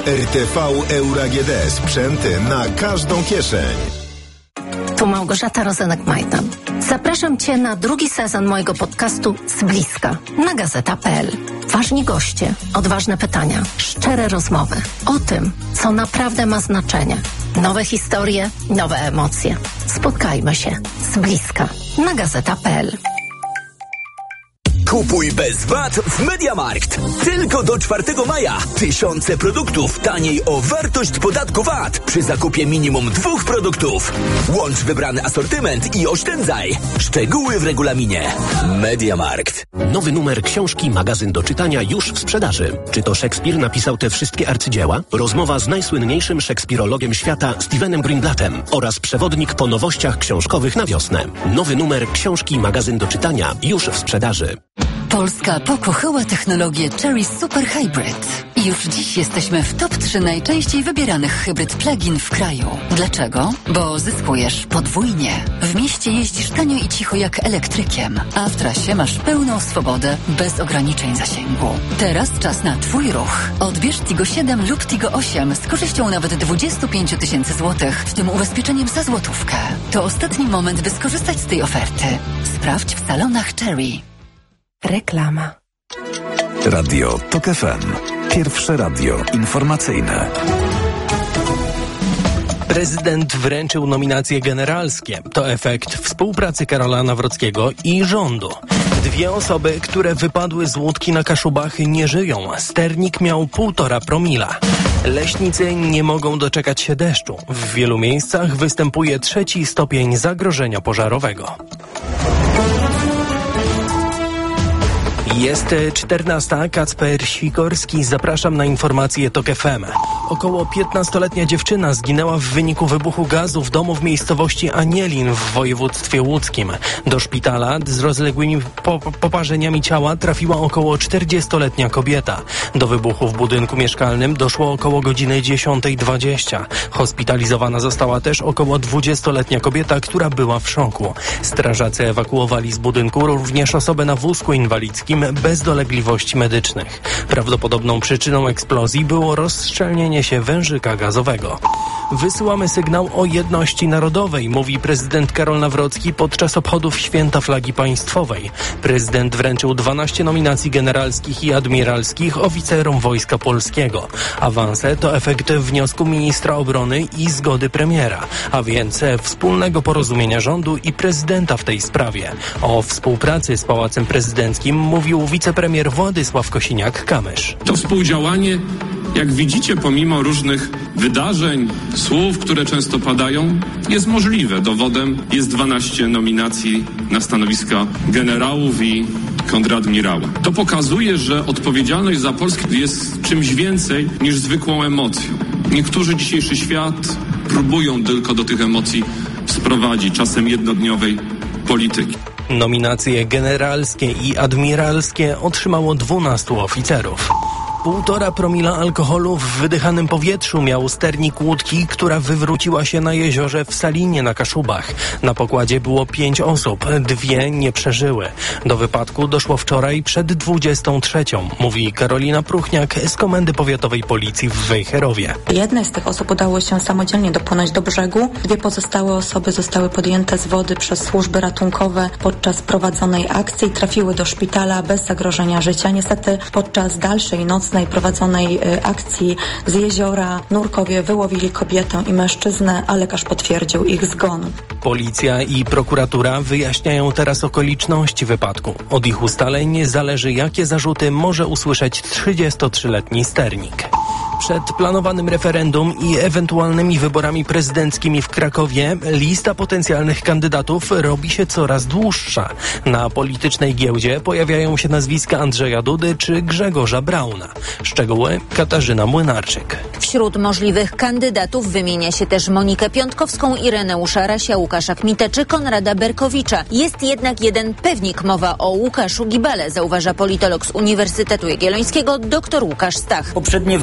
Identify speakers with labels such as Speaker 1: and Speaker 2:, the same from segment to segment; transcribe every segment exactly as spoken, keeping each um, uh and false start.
Speaker 1: R T V Euro A G D. Sprzęty na każdą kieszeń.
Speaker 2: Tu Małgorzata Rozenek-Majdan. Zapraszam Cię na drugi sezon mojego podcastu Z bliska na gazeta kropka p l. Ważni goście, odważne pytania, szczere rozmowy o tym, co naprawdę ma znaczenie. Nowe historie, nowe emocje. Spotkajmy się z bliska na gazeta kropka p l.
Speaker 3: Kupuj bez V A T w MediaMarkt. Tylko do czwartego maja. Tysiące produktów taniej o wartość podatku V A T przy zakupie minimum dwóch produktów. Łącz wybrany asortyment i oszczędzaj. Szczegóły w regulaminie. MediaMarkt.
Speaker 4: Nowy numer książki Magazyn do czytania już w sprzedaży. Czy to Szekspir napisał te wszystkie arcydzieła? Rozmowa z najsłynniejszym szekspirologiem świata Stevenem Greenblattem oraz przewodnik po nowościach książkowych na wiosnę. Nowy numer książki Magazyn do czytania już w sprzedaży.
Speaker 5: Polska pokochała technologię Chery Super Hybrid. I już dziś jesteśmy w top trzy najczęściej wybieranych hybryd plug-in w kraju. Dlaczego? Bo zyskujesz podwójnie. W mieście jeździsz tanio i cicho jak elektrykiem, a w trasie masz pełną swobodę bez ograniczeń zasięgu. Teraz czas na Twój ruch. Odbierz Tigo siedem lub Tigo osiem z korzyścią nawet dwadzieścia pięć tysięcy złotych, w tym ubezpieczeniem za złotówkę. To ostatni moment, by skorzystać z tej oferty. Sprawdź w salonach Chery.
Speaker 2: Reklama.
Speaker 6: Radio Tok F M. Pierwsze radio informacyjne.
Speaker 7: Prezydent wręczył nominacje generalskie. To efekt współpracy Karola Nawrockiego i rządu. Dwie osoby, które wypadły z łódki na Kaszubach, nie żyją. Sternik miał półtora promila. Leśnicy nie mogą doczekać się deszczu. W wielu miejscach występuje trzeci stopień zagrożenia pożarowego. Jest czternasta. Kacper Sikorski. Zapraszam na informacje Tok F M. Około piętnastoletnia dziewczyna zginęła w wyniku wybuchu gazu w domu w miejscowości Anielin w województwie łódzkim. Do szpitala z rozległymi po- poparzeniami ciała trafiła około czterdziestoletnia kobieta. Do wybuchu w budynku mieszkalnym doszło około godziny dziesiątej dwadzieścia. Hospitalizowana została też około dwudziestoletnia kobieta, która była w szoku. Strażacy ewakuowali z budynku również osobę na wózku inwalidzkim bez dolegliwości medycznych. Prawdopodobną przyczyną eksplozji było rozszczelnienie się wężyka gazowego. Wysyłamy sygnał o jedności narodowej, mówi prezydent Karol Nawrocki podczas obchodów Święta Flagi Państwowej. Prezydent wręczył dwanaście nominacji generalskich i admiralskich oficerom Wojska Polskiego. Awanse to efekt wniosku ministra obrony i zgody premiera, a więc wspólnego porozumienia rządu i prezydenta w tej sprawie. O współpracy z Pałacem Prezydenckim mówił wicepremier Władysław Kosiniak-Kamysz.
Speaker 8: To współdziałanie, jak widzicie, pomimo różnych wydarzeń, słów, które często padają, jest możliwe. Dowodem jest dwanaście nominacji na stanowiska generałów i kontradmirała. To pokazuje, że odpowiedzialność za Polskę jest czymś więcej niż zwykłą emocją. Niektórzy dzisiejszy świat próbują tylko do tych emocji sprowadzić, czasem jednodniowej polityki.
Speaker 7: Nominacje generalskie i admiralskie otrzymało dwunastu oficerów. Półtora promila alkoholu w wydychanym powietrzu miał sternik łódki, która wywróciła się na jeziorze w Salinie na Kaszubach. Na pokładzie było pięć osób, dwie nie przeżyły. Do wypadku doszło wczoraj przed dwudziestą trzecią, mówi Karolina Pruchniak z Komendy Powiatowej Policji w Wejherowie.
Speaker 9: Jednej z tych osób udało się samodzielnie dopłynąć do brzegu. Dwie pozostałe osoby zostały podjęte z wody przez służby ratunkowe podczas prowadzonej akcji i trafiły do szpitala bez zagrożenia życia. Niestety podczas dalszej nocnej prowadzonej akcji z jeziora nurkowie wyłowili kobietę i mężczyznę, a lekarz potwierdził ich zgon.
Speaker 7: Policja i prokuratura wyjaśniają teraz okoliczności wypadku. Od ich ustaleń zależy, jakie zarzuty może usłyszeć trzydziestotrzyletni sternik. Przed planowanym referendum i ewentualnymi wyborami prezydenckimi w Krakowie lista potencjalnych kandydatów robi się coraz dłuższa. Na politycznej giełdzie pojawiają się nazwiska Andrzeja Dudy czy Grzegorza Brauna. Szczegóły Katarzyna Młynarczyk.
Speaker 10: Wśród możliwych kandydatów wymienia się też Monikę Piątkowską, Ireneusza Rasia, Łukasza Kmitę czy Konrada Berkowicza. Jest jednak jeden pewnik, mowa o Łukaszu Gibale, zauważa politolog z Uniwersytetu Jagiellońskiego dr Łukasz Stach.
Speaker 11: Poprzednie wybory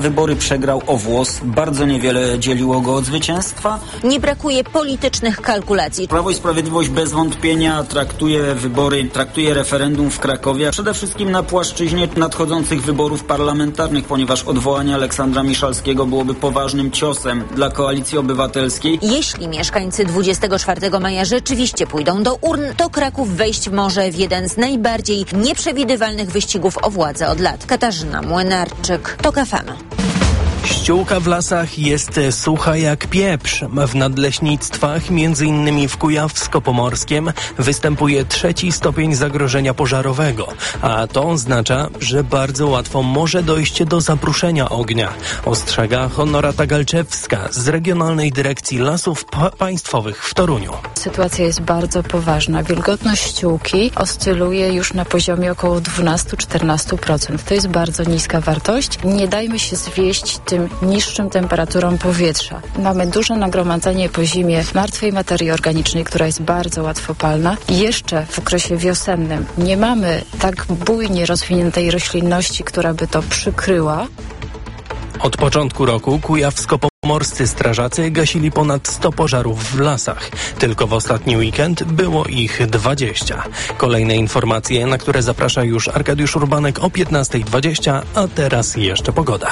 Speaker 11: przegrał o włos. Bardzo niewiele dzieliło go od zwycięstwa.
Speaker 10: Nie brakuje politycznych kalkulacji.
Speaker 11: Prawo i Sprawiedliwość bez wątpienia traktuje wybory, traktuje referendum w Krakowie przede wszystkim na płaszczyźnie nadchodzących wyborów parlamentarnych, ponieważ odwołanie Aleksandra Miszalskiego byłoby poważnym ciosem dla Koalicji Obywatelskiej.
Speaker 10: Jeśli mieszkańcy dwudziestego czwartego maja rzeczywiście pójdą do urn, to Kraków wejść może w jeden z najbardziej nieprzewidywalnych wyścigów o władzę od lat. Katarzyna Młynarczyk, TOK F M.
Speaker 7: Ściółka w lasach jest sucha jak pieprz. W nadleśnictwach, między innymi w Kujawsko-Pomorskiem, występuje trzeci stopień zagrożenia pożarowego, a to oznacza, że bardzo łatwo może dojść do zapruszenia ognia. Ostrzega Honorata Galczewska z Regionalnej Dyrekcji Lasów pa- Państwowych w Toruniu.
Speaker 12: Sytuacja jest bardzo poważna. Wilgotność ściółki oscyluje już na poziomie około dwanaście do czternastu procent. To jest bardzo niska wartość. Nie dajmy się zwieść tym niższym temperaturom powietrza. Mamy duże nagromadzenie po zimie martwej materii organicznej, która jest bardzo łatwopalna. Jeszcze w okresie wiosennym nie mamy tak bujnie rozwiniętej roślinności, która by to przykryła.
Speaker 7: Od początku roku kujawsko-pomorscy strażacy gasili ponad sto pożarów w lasach. Tylko w ostatni weekend było ich dwadzieścia. Kolejne informacje, na które zaprasza już Arkadiusz Urbanek o piętnasta dwadzieścia, a teraz jeszcze pogoda.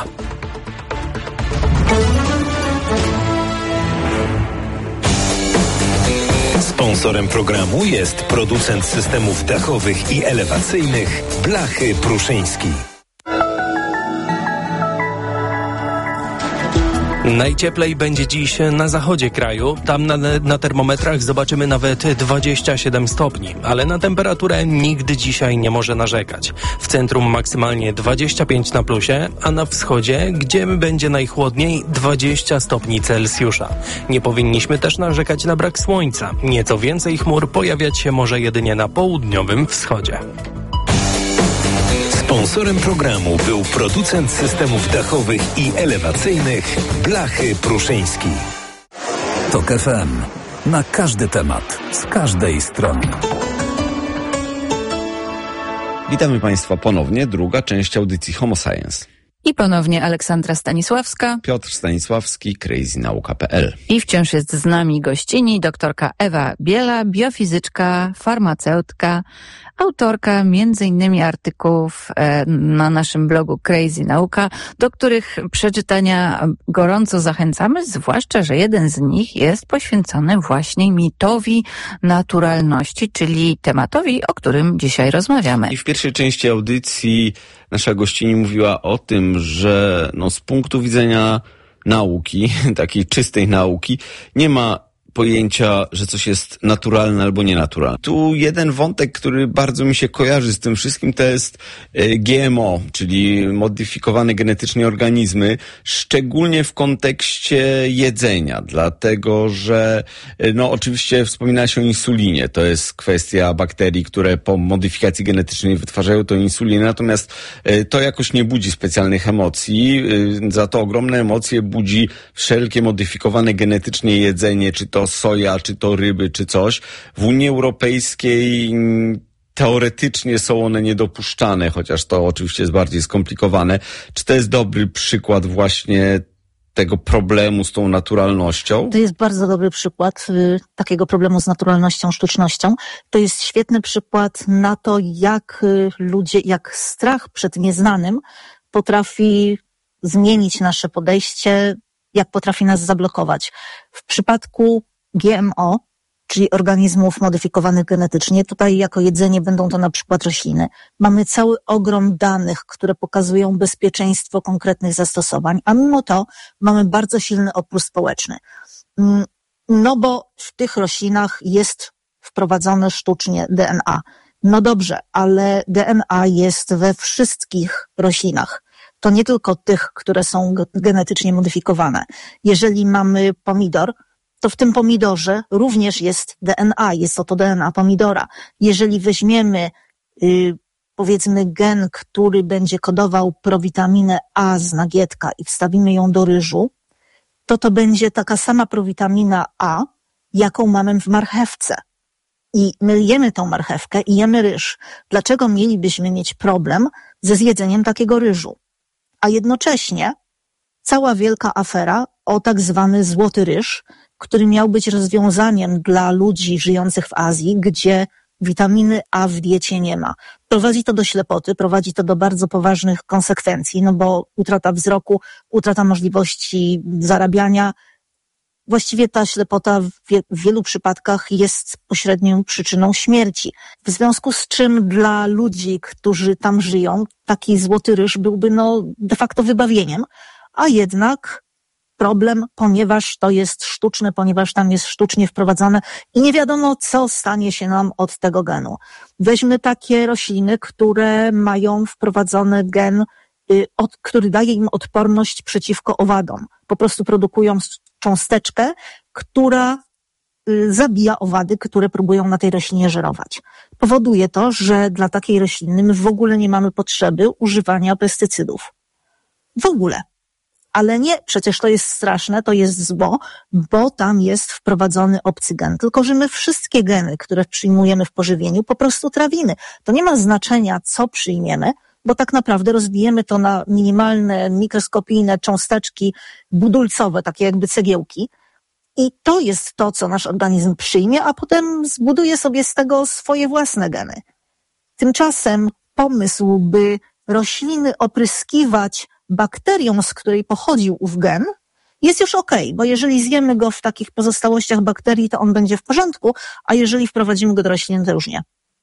Speaker 1: Sponsorem programu jest producent systemów dachowych i elewacyjnych Blachy Pruszyński.
Speaker 7: Najcieplej będzie dziś na zachodzie kraju. Tam na, na termometrach zobaczymy nawet dwadzieścia siedem stopni, ale na temperaturę nikt dzisiaj nie może narzekać. W centrum maksymalnie dwadzieścia pięć na plusie, a na wschodzie, gdzie będzie najchłodniej, dwadzieścia stopni Celsjusza. Nie powinniśmy też narzekać na brak słońca. Nieco więcej chmur pojawiać się może jedynie na południowym wschodzie.
Speaker 1: Sponsorem programu był producent systemów dachowych i elewacyjnych Blachy Pruszyński.
Speaker 6: TOK F M. Na każdy temat, z każdej strony.
Speaker 13: Witamy Państwa ponownie, druga część audycji Homo Science.
Speaker 14: I ponownie Aleksandra Stanisławska,
Speaker 13: Piotr Stanisławski, crazy nauka kropka p l.
Speaker 14: I wciąż jest z nami gościni doktorka Ewa Biela, biofizyczka, farmaceutka, autorka między innymi artykułów e, na naszym blogu Crazy Nauka, do których przeczytania gorąco zachęcamy, zwłaszcza, że jeden z nich jest poświęcony właśnie mitowi naturalności, czyli tematowi, o którym dzisiaj rozmawiamy.
Speaker 13: I w pierwszej części audycji nasza gościni mówiła o tym, że no, z punktu widzenia nauki, takiej czystej nauki, nie ma pojęcia, że coś jest naturalne albo nienaturalne. Tu jeden wątek, który bardzo mi się kojarzy z tym wszystkim, to jest G M O, czyli modyfikowane genetycznie organizmy, szczególnie w kontekście jedzenia, dlatego że no oczywiście wspomina się o insulinie, to jest kwestia bakterii, które po modyfikacji genetycznej wytwarzają tą insulinę, natomiast to jakoś nie budzi specjalnych emocji, za to ogromne emocje budzi wszelkie modyfikowane genetycznie jedzenie, czy to soja, czy to ryby, czy coś. W Unii Europejskiej teoretycznie są one niedopuszczane, chociaż to oczywiście jest bardziej skomplikowane. Czy to jest dobry przykład właśnie tego problemu z tą naturalnością?
Speaker 15: To jest bardzo dobry przykład y, takiego problemu z naturalnością, sztucznością. To jest świetny przykład na to, jak y, ludzie, jak strach przed nieznanym potrafi zmienić nasze podejście, jak potrafi nas zablokować. W przypadku G M O, czyli organizmów modyfikowanych genetycznie, tutaj jako jedzenie będą to na przykład rośliny. Mamy cały ogrom danych, które pokazują bezpieczeństwo konkretnych zastosowań, a mimo to mamy bardzo silny opór społeczny. No bo w tych roślinach jest wprowadzone sztucznie D N A. No dobrze, ale D N A jest we wszystkich roślinach. To nie tylko tych, które są genetycznie modyfikowane. Jeżeli mamy pomidor, to w tym pomidorze również jest D N A, jest to D N A pomidora. Jeżeli weźmiemy, yy, powiedzmy, gen, który będzie kodował prowitaminę A z nagietka i wstawimy ją do ryżu, to to będzie taka sama prowitamina A, jaką mamy w marchewce. I my jemy tą marchewkę i jemy ryż. Dlaczego mielibyśmy mieć problem ze zjedzeniem takiego ryżu? A jednocześnie cała wielka afera o tak zwany złoty ryż, który miał być rozwiązaniem dla ludzi żyjących w Azji, gdzie witaminy A w diecie nie ma. Prowadzi to do ślepoty, prowadzi to do bardzo poważnych konsekwencji, no bo utrata wzroku, utrata możliwości zarabiania. Właściwie ta ślepota w, wie, w wielu przypadkach jest pośrednią przyczyną śmierci. W związku z czym dla ludzi, którzy tam żyją, taki złoty ryż byłby no de facto wybawieniem, a jednak problem, ponieważ to jest sztuczne, ponieważ tam jest sztucznie wprowadzane i nie wiadomo, co stanie się nam od tego genu. Weźmy takie rośliny, które mają wprowadzony gen, y, od, który daje im odporność przeciwko owadom. Po prostu produkują cząsteczkę, która y, zabija owady, które próbują na tej roślinie żerować. Powoduje to, że dla takiej rośliny my w ogóle nie mamy potrzeby używania pestycydów. W ogóle. Ale nie, przecież to jest straszne, to jest zło, bo tam jest wprowadzony obcy gen. Tylko że my wszystkie geny, które przyjmujemy w pożywieniu, po prostu trawimy. To nie ma znaczenia, co przyjmiemy, bo tak naprawdę rozbijemy to na minimalne, mikroskopijne cząsteczki budulcowe, takie jakby cegiełki. I to jest to, co nasz organizm przyjmie, a potem zbuduje sobie z tego swoje własne geny. Tymczasem pomysł, by rośliny opryskiwać bakterią, z której pochodził ów gen, jest już okej, bo jeżeli zjemy go w takich pozostałościach bakterii, to on będzie w porządku, a jeżeli wprowadzimy go do roślin, to już nie.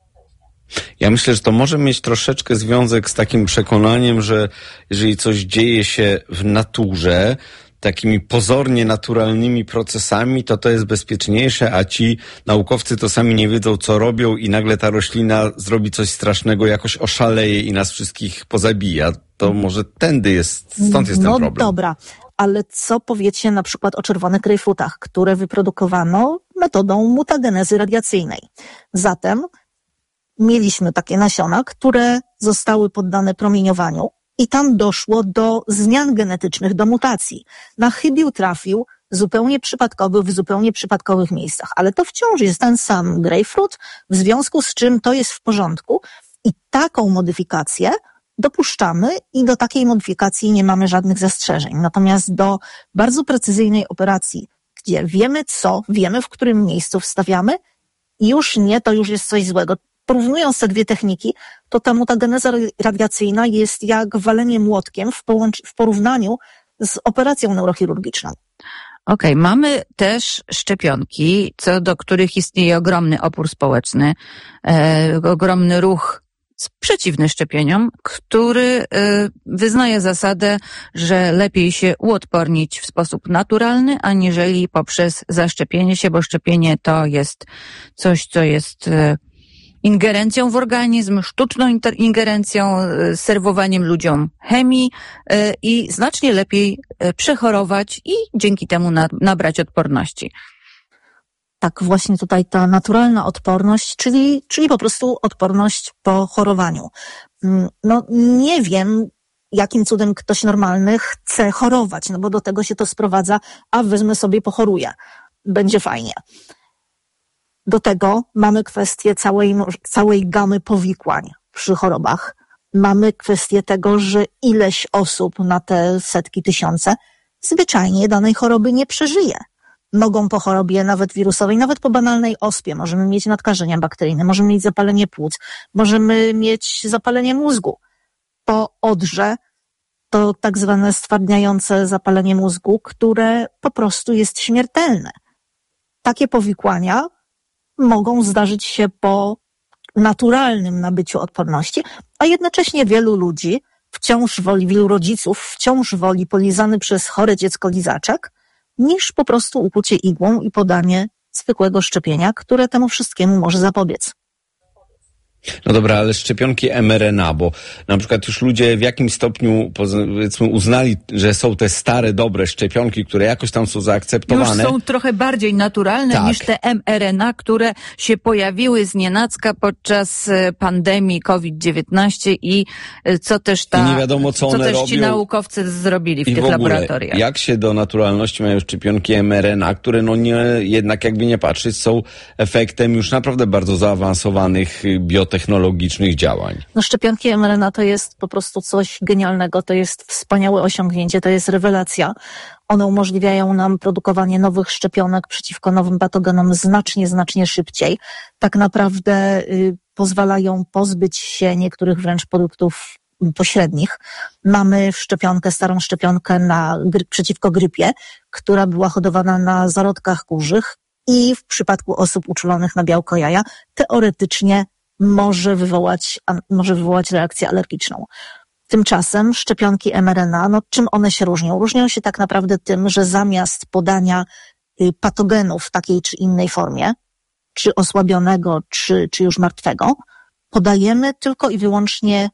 Speaker 13: Ja myślę, że to może mieć troszeczkę związek z takim przekonaniem, że jeżeli coś dzieje się w naturze, takimi pozornie naturalnymi procesami, to to jest bezpieczniejsze, a ci naukowcy to sami nie wiedzą, co robią i nagle ta roślina zrobi coś strasznego, jakoś oszaleje i nas wszystkich pozabija. To może tędy jest, stąd jest
Speaker 15: no
Speaker 13: ten problem.
Speaker 15: No dobra, ale co powiecie na przykład o czerwonych grejpfrutach, które wyprodukowano metodą mutagenezy radiacyjnej. Zatem mieliśmy takie nasiona, które zostały poddane promieniowaniu, i tam doszło do zmian genetycznych, do mutacji. Na chybił trafił zupełnie przypadkowy, w zupełnie przypadkowych miejscach. Ale to wciąż jest ten sam grejpfrut, w związku z czym to jest w porządku i taką modyfikację dopuszczamy i do takiej modyfikacji nie mamy żadnych zastrzeżeń. Natomiast do bardzo precyzyjnej operacji, gdzie wiemy co, wiemy w którym miejscu wstawiamy, już nie, to już jest coś złego. Porównując te dwie techniki, to ta mutageneza radiacyjna jest jak walenie młotkiem w, połącz- w porównaniu z operacją neurochirurgiczną.
Speaker 14: Okej, okay, mamy też szczepionki, co do których istnieje ogromny opór społeczny, e, ogromny ruch przeciwny szczepieniom, który e, wyznaje zasadę, że lepiej się uodpornić w sposób naturalny, aniżeli poprzez zaszczepienie się, bo szczepienie to jest coś, co jest e, ingerencją w organizm, sztuczną inter- ingerencją, e, serwowaniem ludziom chemii e, i znacznie lepiej e, przechorować i dzięki temu na, nabrać odporności.
Speaker 15: Tak, właśnie tutaj ta naturalna odporność, czyli, czyli po prostu odporność po chorowaniu. No nie wiem, jakim cudem ktoś normalny chce chorować, no bo do tego się to sprowadza, a wezmę sobie pochoruję. Będzie fajnie. Do tego mamy kwestię całej, całej gamy powikłań przy chorobach. Mamy kwestię tego, że ileś osób na te setki, tysiące zwyczajnie danej choroby nie przeżyje. Mogą po chorobie nawet wirusowej, nawet po banalnej ospie, możemy mieć nadkażenia bakteryjne, możemy mieć zapalenie płuc, możemy mieć zapalenie mózgu. Po odrze to tak zwane stwardniające zapalenie mózgu, które po prostu jest śmiertelne. Takie powikłania mogą zdarzyć się po naturalnym nabyciu odporności, a jednocześnie wielu ludzi wciąż woli, wielu rodziców wciąż woli polizany przez chore dziecko lizaczek, niż po prostu ukucie igłą i podanie zwykłego szczepienia, które temu wszystkiemu może zapobiec.
Speaker 13: No dobra, ale szczepionki em er en a, bo na przykład już ludzie w jakimś stopniu, powiedzmy, uznali, że są te stare, dobre szczepionki, które jakoś tam są zaakceptowane.
Speaker 14: Już są trochę bardziej naturalne tak. niż te em er en a, które się pojawiły znienacka podczas pandemii kowid dziewiętnaście i co też ta,
Speaker 13: I nie wiadomo, co,
Speaker 14: co
Speaker 13: one
Speaker 14: też
Speaker 13: robią.
Speaker 14: ci naukowcy zrobili w
Speaker 13: I
Speaker 14: tych
Speaker 13: w ogóle,
Speaker 14: laboratoriach.
Speaker 13: Jak się do naturalności mają szczepionki em er en a, które no nie, jednak jakby nie patrzeć, są efektem już naprawdę bardzo zaawansowanych biotechnologii, biotechnologicznych działań?
Speaker 15: No szczepionki em er en a to jest po prostu coś genialnego, to jest wspaniałe osiągnięcie, to jest rewelacja. One umożliwiają nam produkowanie nowych szczepionek przeciwko nowym patogenom znacznie, znacznie szybciej. Tak naprawdę y, pozwalają pozbyć się niektórych wręcz produktów pośrednich. Mamy szczepionkę, starą szczepionkę na, gry, przeciwko grypie, która była hodowana na zarodkach kurzych i w przypadku osób uczulonych na białko jaja teoretycznie może wywołać, może wywołać reakcję alergiczną. Tymczasem szczepionki em er en a, no czym one się różnią? Różnią się tak naprawdę tym, że zamiast podania patogenów w takiej czy innej formie, czy osłabionego, czy, czy już martwego, podajemy tylko i wyłącznie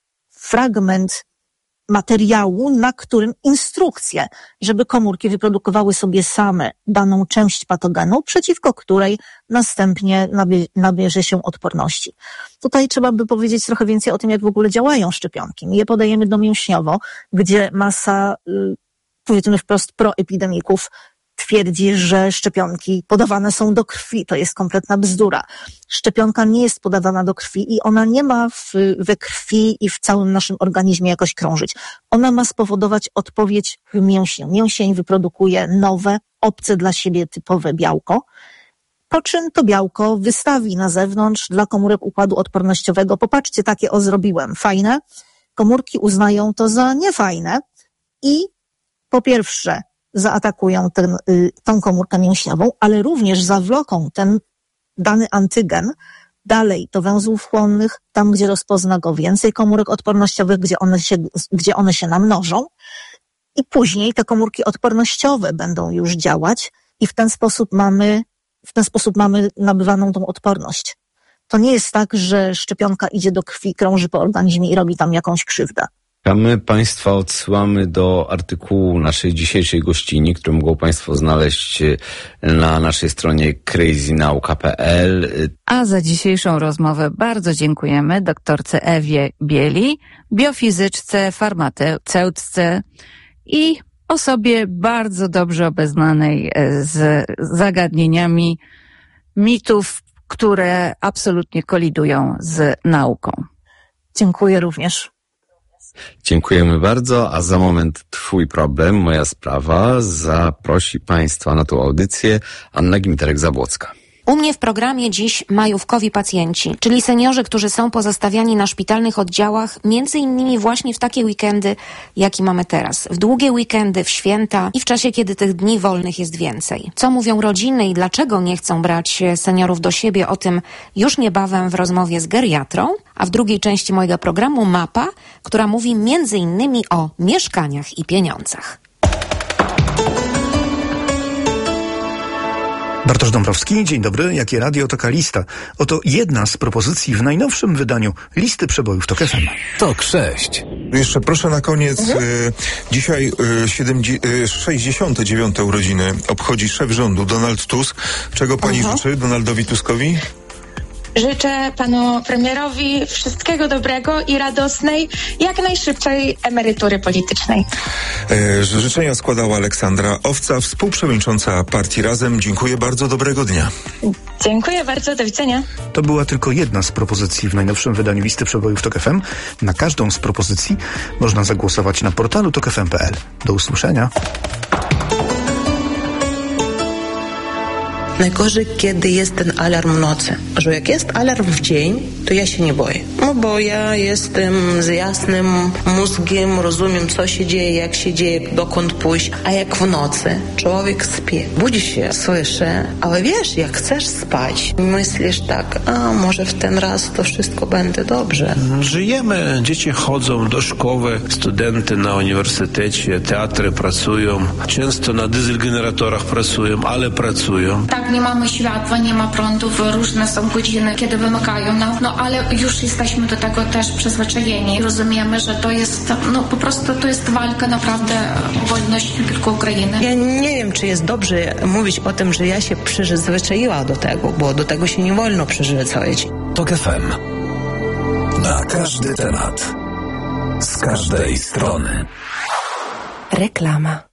Speaker 15: fragment materiału, na którym instrukcje, żeby komórki wyprodukowały sobie same daną część patogenu, przeciwko której następnie nabie- nabierze się odporności. Tutaj trzeba by powiedzieć trochę więcej o tym, jak w ogóle działają szczepionki. My je podajemy domięśniowo, gdzie masa, powiedzmy wprost, proepidemików twierdzi, że szczepionki podawane są do krwi. To jest kompletna bzdura. Szczepionka nie jest podawana do krwi i ona nie ma w, we krwi i w całym naszym organizmie jakoś krążyć. Ona ma spowodować odpowiedź w mięsień. Mięsień wyprodukuje nowe, obce dla siebie typowe białko, po czym to białko wystawi na zewnątrz dla komórek układu odpornościowego. Popatrzcie, takie o zrobiłem. Fajne. Komórki uznają to za niefajne i po pierwsze zaatakują ten, y, tą komórkę mięśniową, ale również zawloką ten dany antygen dalej do węzłów chłonnych, tam gdzie rozpozna go więcej komórek odpornościowych, gdzie one się, gdzie one się namnożą i później te komórki odpornościowe będą już działać i w ten sposób mamy, w ten sposób mamy nabywaną tą odporność. To nie jest tak, że szczepionka idzie do krwi, krąży po organizmie i robi tam jakąś krzywdę.
Speaker 13: A my Państwa odsyłamy do artykułu naszej dzisiejszej gościni, który mogą Państwo znaleźć na naszej stronie crazy nauka kropka p l.
Speaker 14: A za dzisiejszą rozmowę bardzo dziękujemy doktorce Ewie Bieli, biofizyczce, farmaceutce i osobie bardzo dobrze obeznanej z zagadnieniami mitów, które absolutnie kolidują z nauką.
Speaker 15: Dziękuję również.
Speaker 13: Dziękujemy bardzo, a za moment Twój problem, moja sprawa. Zaprosi Państwa na tą audycję Anna Gimterek-Zabłocka.
Speaker 16: U mnie w programie dziś majówkowi pacjenci, czyli seniorzy, którzy są pozostawiani na szpitalnych oddziałach, między innymi właśnie w takie weekendy, jaki mamy teraz. W długie weekendy, w święta i w czasie, kiedy tych dni wolnych jest więcej. Co mówią rodziny i dlaczego nie chcą brać seniorów do siebie, o tym już niebawem w rozmowie z geriatrą, a w drugiej części mojego programu mapa, która mówi między innymi o mieszkaniach i pieniądzach.
Speaker 17: Bartosz Dąbrowski, dzień dobry. Jakie radio, taka lista. Oto jedna z propozycji w najnowszym wydaniu listy przebojów Tok F M.
Speaker 18: Tok sześć. Jeszcze proszę na koniec. Mhm. Y, dzisiaj y, siedemdziesiąte, y, sześćdziesiąte dziewiąte urodziny obchodzi szef rządu Donald Tusk. Czego pani mhm. życzy Donaldowi Tuskowi?
Speaker 19: Życzę panu premierowi wszystkiego dobrego i radosnej, jak najszybszej emerytury politycznej.
Speaker 18: E, życzenia składała Aleksandra Owca, współprzewodnicząca partii Razem. Dziękuję bardzo, dobrego dnia.
Speaker 19: Dziękuję bardzo, do widzenia.
Speaker 17: To była tylko jedna z propozycji w najnowszym wydaniu listy przebojów Tok F M. Na każdą z propozycji można zagłosować na portalu tok f m kropka p l. Do usłyszenia.
Speaker 20: Najgorzej, kiedy jest ten alarm w nocy. Że jak jest alarm w dzień, to ja się nie boję. No bo ja jestem z jasnym mózgiem, rozumiem, co się dzieje, jak się dzieje, dokąd pójść. A jak w nocy człowiek śpi, budzi się, słyszy, ale wiesz, jak chcesz spać, myślisz tak, a może w ten raz to wszystko będzie dobrze.
Speaker 21: Żyjemy, dzieci chodzą do szkoły, studenty na uniwersytecie, teatry pracują, często na dieselgeneratorach pracują, ale pracują.
Speaker 22: Tak, nie mamy światła, nie ma prądów, różne są godziny, kiedy wymykają nam, no ale już jesteśmy do tego też przyzwyczajeni. Rozumiemy, że to jest, no po prostu to jest walka naprawdę o wolność nie tylko Ukrainy.
Speaker 20: Ja nie wiem, czy jest dobrze mówić o tym, że ja się przyzwyczaiła do tego, bo do tego się nie wolno przyzwyczaić.
Speaker 6: Tok F M. Na każdy temat. Z każdej strony.
Speaker 2: Reklama.